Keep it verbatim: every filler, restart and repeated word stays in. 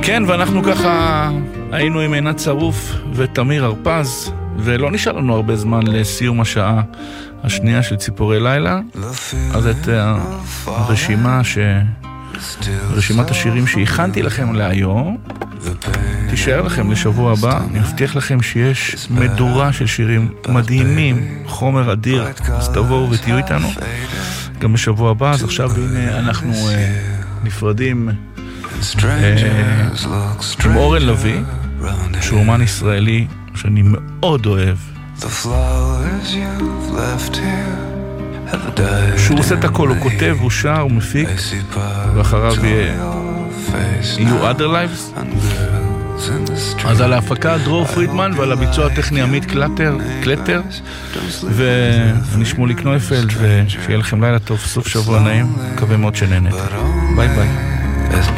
כן, ואנחנו ככה היינו עם עינת צרוף ותמיר הרפז, ולא נשאר לנו הרבה זמן לסיום השעה השנייה של ציפורי לילה. אז את הרשימה ש... רשימת השירים שהכנתי לכם להיום תישאר לכם לשבוע הבא. אני מבטיח לכם שיש מדורה של שירים מדהימים, חומר אדיר, אז תבואו ותהיו איתנו גם בשבוע הבא. אז עכשיו הנה אנחנו אה, נפרדים אה, עם אורן לוי, שהוא אומן ישראלי שאני מאוד אוהב, שהוא עושה את הכל, הוא כותב, הוא שר, הוא מפיק, ואחריו יהיו other lives. אז על ההפקה דרור פרידמן, ועל הביצוע הטכני עמית קלטר, קלטר, ואני שמוליק נויפלד, ושיהיה לכם לילה טוב, סוף שבוע נעים, מקווה מאוד שנהנית. ביי ביי.